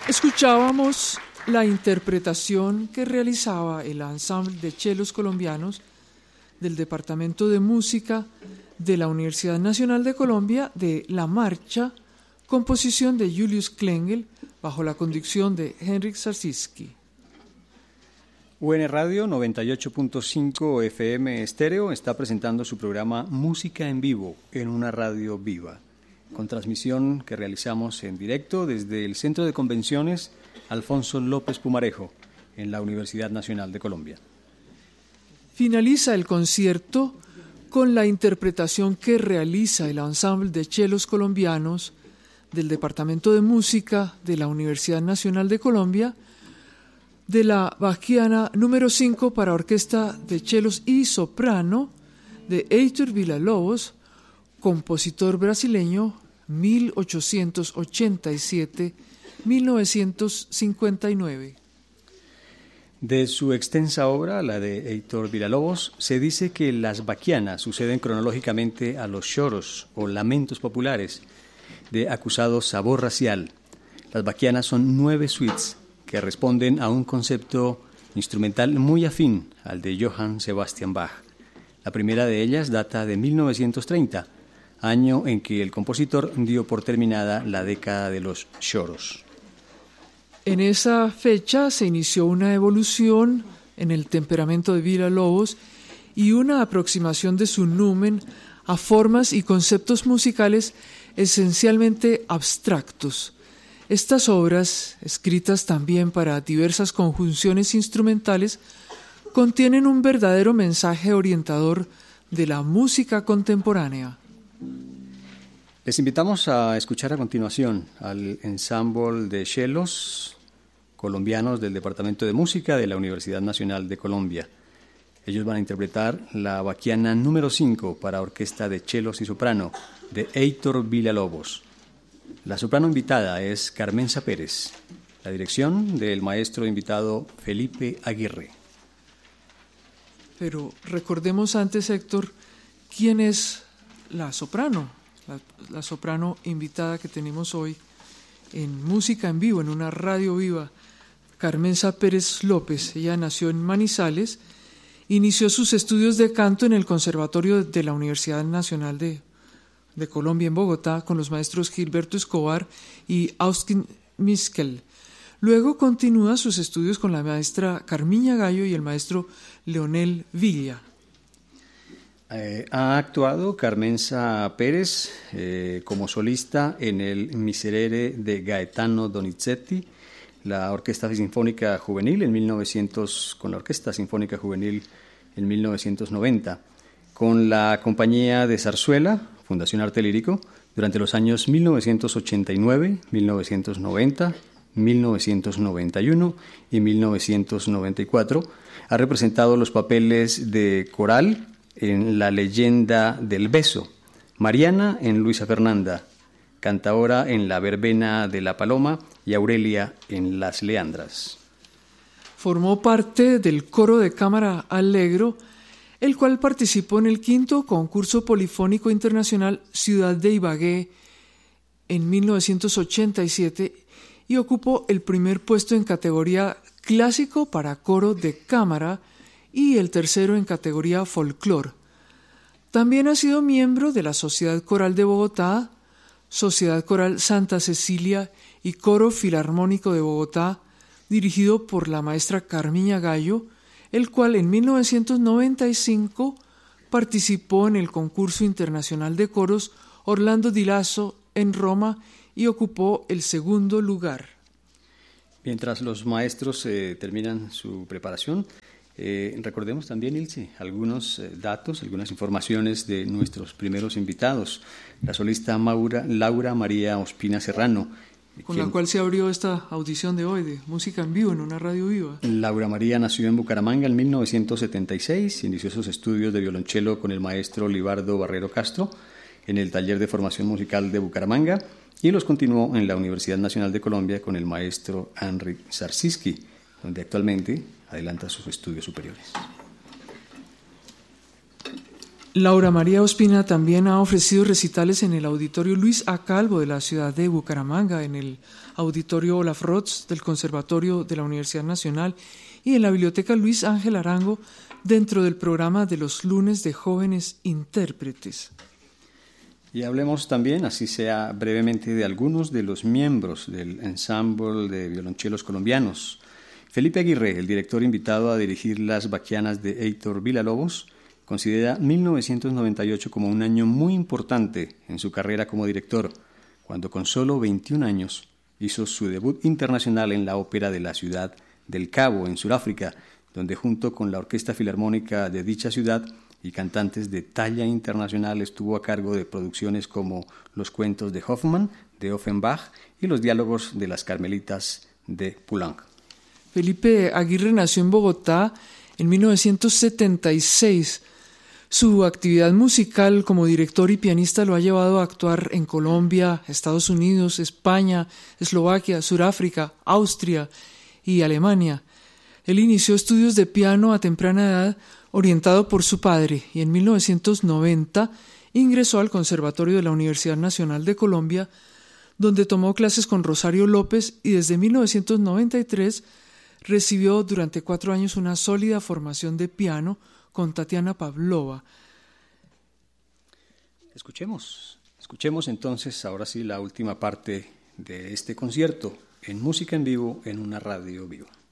Escuchábamos la interpretación que realizaba el ensamble de chelos colombianos del Departamento de Música de la Universidad Nacional de Colombia de La Marcha, composición de Julius Klengel, bajo la conducción de Henryk Sarsitzky. UN Radio 98.5 FM Estéreo está presentando su programa Música en Vivo en una radio viva, con transmisión que realizamos en directo desde el Centro de Convenciones Alfonso López Pumarejo, en la Universidad Nacional de Colombia. Finaliza el concierto con la interpretación que realiza el ensamble de chelos colombianos del Departamento de Música de la Universidad Nacional de Colombia de la Bachiana número 5 para orquesta de chelos y soprano de Heitor Villa-Lobos, compositor brasileño, 1887-1959. De su extensa obra, la de Heitor Villa-Lobos, se dice que las bachianas suceden cronológicamente a los choros o lamentos populares de acusado sabor racial. Las bachianas son 9 suites que responden a un concepto instrumental muy afín al de Johann Sebastian Bach. La primera de ellas data de 1930, año en que el compositor dio por terminada la década de los choros. En esa fecha se inició una evolución en el temperamento de Villa-Lobos y una aproximación de su numen a formas y conceptos musicales esencialmente abstractos. Estas obras, escritas también para diversas conjunciones instrumentales, contienen un verdadero mensaje orientador de la música contemporánea. Les invitamos a escuchar a continuación al ensamble de chelos colombianos del Departamento de Música de la Universidad Nacional de Colombia. Ellos van a interpretar la Bachiana número 5 para orquesta de chelos y soprano de Heitor Villa-Lobos. La soprano invitada es Carmenza Pérez. La dirección del maestro invitado Felipe Aguirre. Pero recordemos antes, Héctor, ¿quién es la soprano? La soprano invitada que tenemos hoy en Música en Vivo, en una radio viva, Carmenza Pérez López. Ella nació en Manizales, inició sus estudios de canto en el Conservatorio de la Universidad Nacional de Colombia en Bogotá con los maestros Gilberto Escobar y Austin Miskel. Luego continúa sus estudios con la maestra Carmiña Gallo y el maestro Leonel Villa. Ha actuado Carmenza Pérez como solista en el Miserere de Gaetano Donizetti, la Orquesta Sinfónica Juvenil con la Orquesta Sinfónica Juvenil en 1990, con la Compañía de Zarzuela, Fundación Arte Lírico, durante los años 1989, 1990, 1991 y 1994. Ha representado los papeles de coral en La Leyenda del Beso, Mariana en Luisa Fernanda, cantaora en La Verbena de la Paloma y Aurelia en Las Leandras. Formó parte del coro de cámara Allegro, el cual participó en el 5º concurso polifónico internacional Ciudad de Ibagué en 1987 y ocupó el primer puesto en categoría clásico para coro de cámara y el tercero en categoría folclor. También ha sido miembro de la Sociedad Coral de Bogotá, Sociedad Coral Santa Cecilia y Coro Filarmónico de Bogotá, dirigido por la maestra Carmiña Gallo, el cual en 1995 participó en el concurso internacional de coros Orlando Di Lasso en Roma y ocupó el 2º lugar. Mientras los maestros terminan su preparación, recordemos también, Ilse, algunos datos, algunas informaciones de nuestros primeros invitados. La solista Laura María Ospina Serrano, con la cual se abrió esta audición de hoy de Música en Vivo en una radio viva. Laura María nació en Bucaramanga en 1976 y inició sus estudios de violonchelo con el maestro Libardo Barrero Castro en el Taller de Formación Musical de Bucaramanga y los continuó en la Universidad Nacional de Colombia con el maestro Henryk Sarsitzky, donde actualmente adelanta sus estudios superiores. Laura María Ospina también ha ofrecido recitales en el Auditorio Luis A. Calvo de la ciudad de Bucaramanga, en el Auditorio Olaf Rotz del Conservatorio de la Universidad Nacional y en la Biblioteca Luis Ángel Arango dentro del programa de los lunes de jóvenes intérpretes. Y hablemos también, así sea brevemente, de algunos de los miembros del ensamble de violonchelos colombianos. Felipe Aguirre, el director invitado a dirigir las baquianas de Heitor Villalobos, considera 1998 como un año muy importante en su carrera como director, cuando con solo 21 años hizo su debut internacional en la Ópera de la Ciudad del Cabo, en Sudáfrica, donde junto con la Orquesta Filarmónica de dicha ciudad y cantantes de talla internacional estuvo a cargo de producciones como Los cuentos de Hoffmann, de Offenbach y Los diálogos de las Carmelitas de Poulenc. Felipe Aguirre nació en Bogotá en 1976. Su actividad musical como director y pianista lo ha llevado a actuar en Colombia, Estados Unidos, España, Eslovaquia, Sudáfrica, Austria y Alemania. Él inició estudios de piano a temprana edad, orientado por su padre, y en 1990 ingresó al Conservatorio de la Universidad Nacional de Colombia, donde tomó clases con Rosario López y desde 1993 recibió durante 4 años una sólida formación de piano con Tatiana Pavlova. Escuchemos entonces ahora sí la última parte de este concierto en música en vivo en una radio viva.